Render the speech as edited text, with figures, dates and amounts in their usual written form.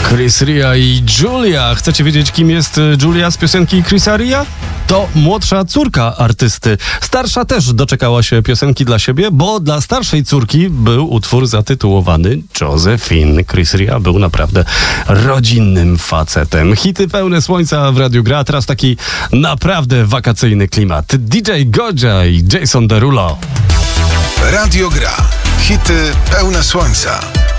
Chris Ria i Julia. Chcecie wiedzieć, kim jest Julia z piosenki Chrisa Ria? To młodsza córka artysty. Starsza też doczekała się piosenki dla siebie, bo dla starszej córki był utwór zatytułowany Josephine. Chris Ria był naprawdę rodzinnym facetem. Hity pełne słońca w Radiu Gra, a teraz taki naprawdę wakacyjny klimat. DJ Godzia i Jason Derulo. Radio Gra. Hity pełne słońca.